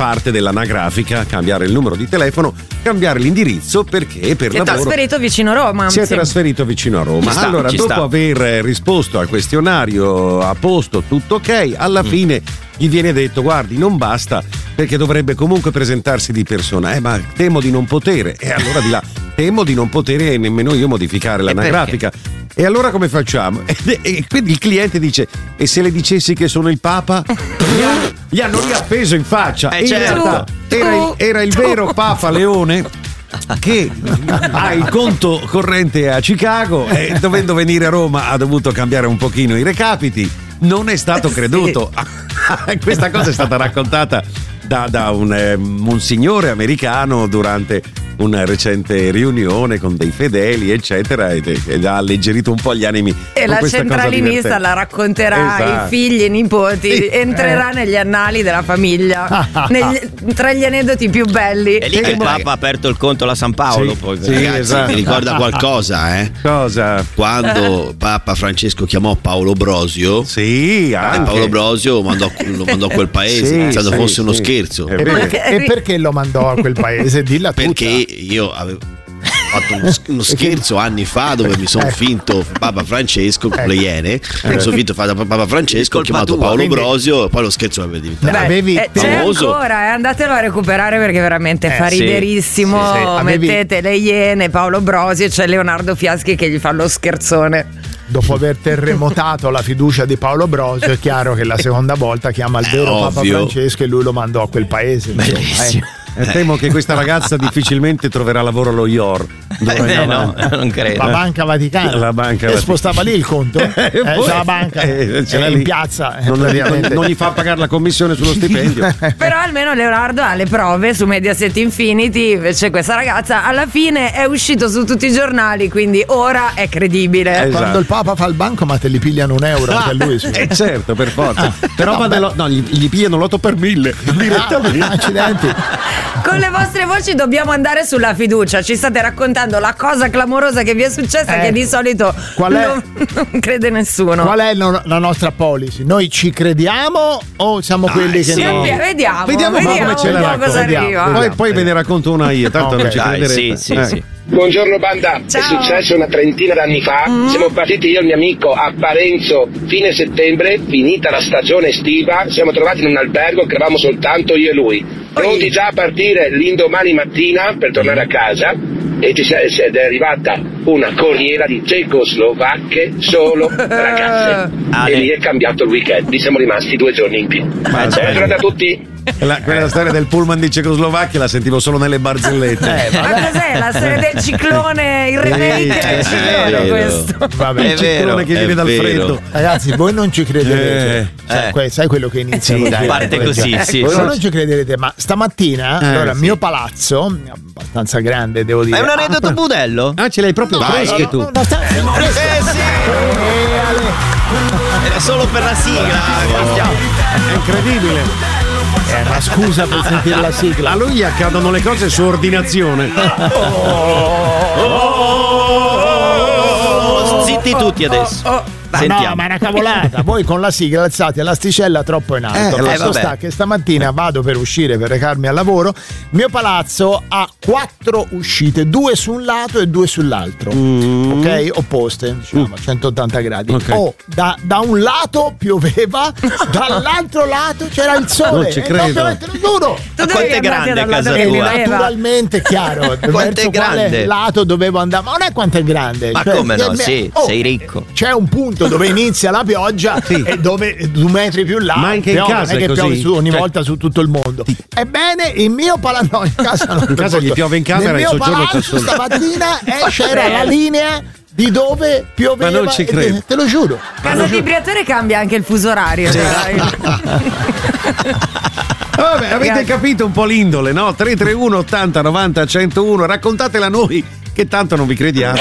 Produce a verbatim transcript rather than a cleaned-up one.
parte dell'anagrafica, cambiare il numero di telefono, cambiare l'indirizzo perché per si lavoro è trasferito vicino a Roma. si è sì. trasferito vicino a Roma. Ci sta, allora, ci dopo sta. aver risposto al questionario a posto, tutto ok, alla Mm. fine gli viene detto: guardi, non basta, perché dovrebbe comunque presentarsi di persona. Eh, ma temo di non potere. E allora di là, temo di non potere nemmeno io modificare l'anagrafica. E allora come facciamo? E, e quindi il cliente dice: e se le dicessi che sono il Papa? Gli hanno, gli hanno riappeso in faccia. Eh, In certo. realtà era il, era il vero Papa Leone, che ha il conto corrente a Chicago e dovendo venire a Roma ha dovuto cambiare un pochino i recapiti. Non è stato creduto. Questa cosa è stata raccontata da, da un, eh, un signore americano durante una recente riunione con dei fedeli, eccetera, ed, ed ha alleggerito un po' gli animi. E con la questa cosa centralinista divertente. la racconterà Esatto. ai figli e ai nipoti, Sì. entrerà negli annali della famiglia, negli- tra gli aneddoti più belli. È lì che il Eh, Papa ha aperto il conto alla San Paolo. Sì, Poi, sì, ragazzi. esatto. Mi ricorda qualcosa, eh? Cosa? Quando Papa Francesco chiamò Paolo Brosio, Sì, eh, anche. Paolo Brosio mandò, lo mandò a quel paese, Sì, pensando sì, fosse uno sì. scherzo. È E vero. perché, e perché lo mandò a quel paese? Dilla tutta. Perché io avevo fatto uno, uno scherzo anni fa dove mi sono Ecco. finto Papa Francesco con le Iene, mi sono finto fa- Papa Francesco, ho Colpa chiamato tua, Paolo quindi- Brosio e poi lo scherzo aveva diventato. Beh, avevi- eh, c'è famoso. ancora, eh, andatelo a recuperare perché veramente Eh, fa sì, riderissimo. sì, sì. Avevi- Mettete le Iene, Paolo Brosi e c'è Leonardo Fiaschi che gli fa lo scherzone. Dopo aver terremotato la fiducia di Paolo Brosio, è chiaro che la seconda volta chiama il È vero Papa ovvio. Francesco e lui lo mandò a quel paese. insomma, Bellissimo. eh. E temo che questa ragazza difficilmente troverà lavoro allo I O R. d'ora in Eh, no, avanti. non credo. La banca Vaticana. La banca e Vaticana. spostava lì il conto. Eh, E poi- c'è la banca eh, ce l'ha eh, in lì. piazza. eh, Non, non- praticamente. non gli fa pagare la commissione sullo stipendio. Però almeno Leonardo ha le prove su Mediaset Infinity, invece questa ragazza alla fine è uscito su tutti i giornali, quindi ora è credibile. Eh, Quando esatto. il Papa fa il banco, ma te li pigliano un euro anche a lui. scusa. Eh certo, per forza. Però va dello- no, gli, gli pigliano l'otto per mille direttamente. Ah, accidenti. Con le vostre voci dobbiamo andare sulla fiducia. Ci state raccontando la cosa clamorosa che vi è successa, Eh, che di solito qual è- non, non crede nessuno. Qual è no- la nostra policy? Noi ci crediamo o siamo quelli che Sì, no? vediamo, Vediamo un po' come ce la vediamo cosa racconta. arriva. Poi, poi ve ne racconto una io, tanto Ok. non ci Dai, crederete. sì, sì, Eh. sì. Buongiorno banda, Ciao. è successo una trentina d'anni fa, siamo partiti io e il mio amico a Parenzo fine settembre, finita la stagione estiva, siamo trovati in un albergo che eravamo soltanto io e lui, pronti già a partire l'indomani mattina per tornare a casa e ci si è, si è arrivata una corriera di cecoslovacche solo ragazze Ah, e ne- lì è cambiato il weekend, lì siamo rimasti due giorni in più. Buona giornata a tutti! La, quella storia del pullman di Cecoslovacchia la sentivo solo nelle barzellette. Ma cos'è la storia del ciclone, il remake Sì, del è ciclone vero. questo? Vabbè. Il È vero, ciclone che è viene dal vero. freddo. Ragazzi, voi non ci crederete. Eh, Cioè, eh. que- sai quello che inizia Sì, così? dai, parte Eh, così, già. sì, Voi sì. non ci crederete, ma stamattina, Eh, allora, il sì. mio palazzo, abbastanza grande, devo dire. Ma è un aneddoto apre- budello? Ah, ce l'hai proprio fresche tu. No, no, sta- Eh sì! Era solo per la sigla. È incredibile. È una scusa per sentire la sigla. A lui gli accadono le cose su ordinazione. Zitti tutti adesso. Ma no, Sentiamo. ma è una cavolata. Voi con la sigla alzate l'asticella troppo in alto. Eh, Fatto eh, vabbè. sta che stamattina vado per uscire, per recarmi al lavoro. Il mio palazzo ha quattro uscite, due su un lato e due sull'altro. Ok? Opposte, diciamo, a centottanta gradi. Ok. Oh, da, da un lato pioveva, dall'altro lato c'era il sole. Non ci E credo. ovviamente, te lo giuro. Tu quanto è devi andare grande dal casa lato che tua? pioveva. Naturalmente, chiaro, Quanto è verso quale grande? lato dovevo andare. Ma non è quanto è grande. Ma Cioè, come no? eh, Sì, oh, sei ricco. C'è un punto dove inizia la pioggia e dove due metri più là Ma anche in piove, casa non è è che piove così? su, ogni Cioè- volta su tutto il mondo. Ebbene, il mio palazzo no, in casa non In casa gli piove in camera Nel e mio il soggiorno palazzo c'è solo. stamattina eh, c'era la linea di dove pioveva. Ma non ci e te- credo. Te, lo giuro. Casa di Briatore cambia anche il fuso orario. dai. Vabbè, avete capito un po' l'indole, no? tre tre uno ottanta novanta centouno, raccontatela a noi che tanto non vi crediamo.